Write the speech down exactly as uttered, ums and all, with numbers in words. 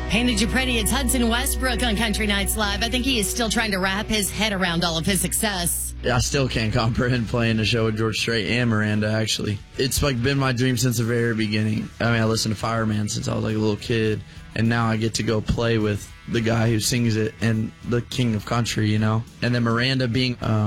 Painted You Pretty. It's Hudson Westbrook on Country Nights Live. I think he is still trying to wrap his head around all of his success. I still can't comprehend playing a show with George Strait and Miranda, actually. It's like been my dream since the very beginning. I mean, I listened to Fireman since I was like a little kid, and now I get to go play with the guy who sings it and the king of country, you know? And then Miranda being... Um,